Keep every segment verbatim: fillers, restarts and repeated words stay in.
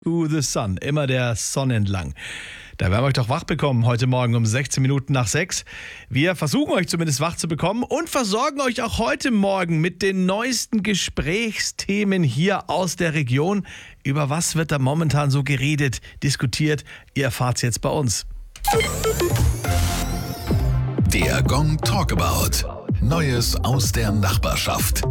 To the Sun, immer der Sonne entlang. Da werden wir euch doch wach bekommen heute Morgen um sechzehn Minuten nach sechs. Wir versuchen euch zumindest wach zu bekommen und versorgen euch auch heute Morgen mit den neuesten Gesprächsthemen hier aus der Region. Über was wird da momentan so geredet, diskutiert? Ihr erfahrt es jetzt bei uns. Der Gong Talkabout. Neues aus der Nachbarschaft.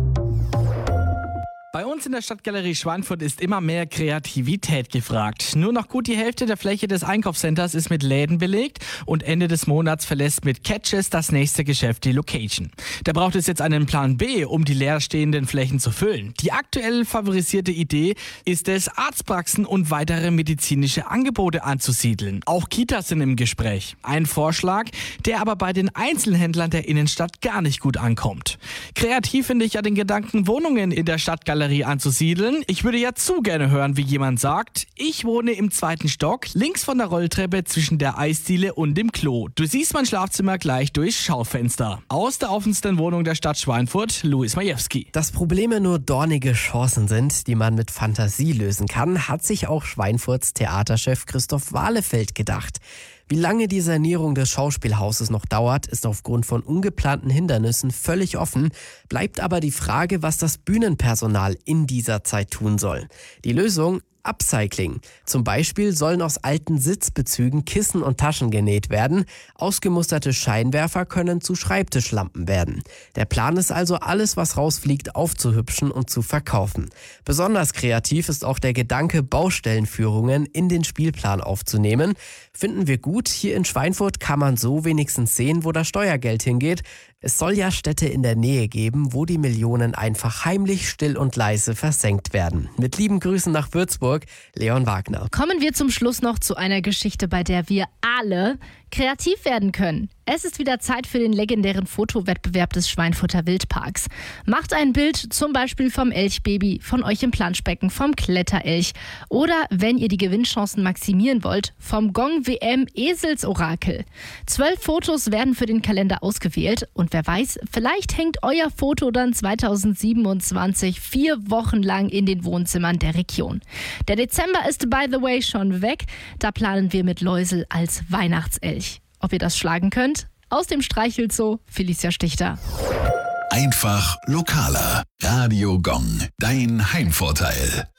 Bei uns in der Stadtgalerie Schweinfurt ist immer mehr Kreativität gefragt. Nur noch gut die Hälfte der Fläche des Einkaufscenters ist mit Läden belegt und Ende des Monats verlässt mit Catches das nächste Geschäft die Location. Da braucht es jetzt einen Plan B, um die leerstehenden Flächen zu füllen. Die aktuell favorisierte Idee ist es, Arztpraxen und weitere medizinische Angebote anzusiedeln. Auch Kitas sind im Gespräch. Ein Vorschlag, der aber bei den Einzelhändlern der Innenstadt gar nicht gut ankommt. Kreativ finde ich ja den Gedanken, Wohnungen in der Stadtgalerie anzusiedeln. Ich würde ja zu gerne hören, wie jemand sagt, ich wohne im zweiten Stock, links von der Rolltreppe zwischen der Eisdiele und dem Klo. Du siehst mein Schlafzimmer gleich durchs Schaufenster. Aus der offensten Wohnung der Stadt Schweinfurt, Luis Majewski. Dass Probleme nur dornige Chancen sind, die man mit Fantasie lösen kann, hat sich auch Schweinfurts Theaterchef Christoph Wahlefeld gedacht. Wie lange die Sanierung des Schauspielhauses noch dauert, ist aufgrund von ungeplanten Hindernissen völlig offen, bleibt aber die Frage, was das Bühnenpersonal in dieser Zeit tun soll. Die Lösung? Upcycling. Zum Beispiel sollen aus alten Sitzbezügen Kissen und Taschen genäht werden. Ausgemusterte Scheinwerfer können zu Schreibtischlampen werden. Der Plan ist also, alles, was rausfliegt, aufzuhübschen und zu verkaufen. Besonders kreativ ist auch der Gedanke, Baustellenführungen in den Spielplan aufzunehmen. Finden wir gut. Hier in Schweinfurt kann man so wenigstens sehen, wo das Steuergeld hingeht. Es soll ja Städte in der Nähe geben, wo die Millionen einfach heimlich, still und leise versenkt werden. Mit lieben Grüßen nach Würzburg, Leon Wagner. Kommen wir zum Schluss noch zu einer Geschichte, bei der wir alle kreativ werden können. Es ist wieder Zeit für den legendären Fotowettbewerb des Schweinfurter Wildparks. Macht ein Bild zum Beispiel vom Elchbaby, von euch im Planschbecken, vom Kletterelch oder, wenn ihr die Gewinnchancen maximieren wollt, vom Gong-W M-Eselsorakel. Zwölf Fotos werden für den Kalender ausgewählt und wer weiß, vielleicht hängt euer Foto dann zweitausendsiebenundzwanzig vier Wochen lang in den Wohnzimmern der Region. Der Dezember ist by the way schon weg, da planen wir mit Läusel als Weihnachtselch. Ob ihr das schlagen könnt? Aus dem Streichelzoo, Felicia Stichter. Einfach lokaler. Radio Gong, dein Heimvorteil.